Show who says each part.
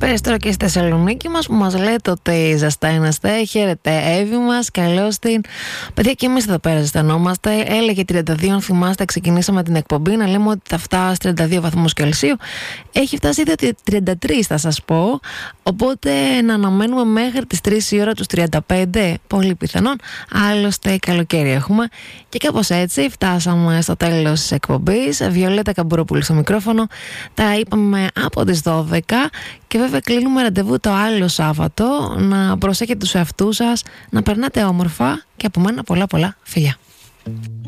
Speaker 1: Καλημέρες τώρα και στη Θεσσαλονίκη μας που μας λέτε ότι ζεστά είμαστε. Χαίρετε, Εύη μας, καλώς την. Παιδιά, και εμείς εδώ πέρα ζεστανόμαστε. Έλεγε 32, αν θυμάστε, ξεκινήσαμε την εκπομπή να λέμε ότι θα φτάσει 32 βαθμούς Κελσίου. Έχει φτάσει ήδη 33, θα σας πω. Οπότε να αναμένουμε μέχρι τις 3 η ώρα τους 35, πολύ πιθανόν. Άλλωστε, καλοκαίρι έχουμε. Και κάπως έτσι φτάσαμε στο τέλος της εκπομπής. Βιολέτα Καμπουροπούλου στο μικρόφωνο. Τα είπαμε από τις 12. Και βέβαια κλείνουμε ραντεβού το άλλο Σάββατο. Να προσέχετε τους εαυτούς σας, να περνάτε όμορφα και από μένα πολλά φιλιά.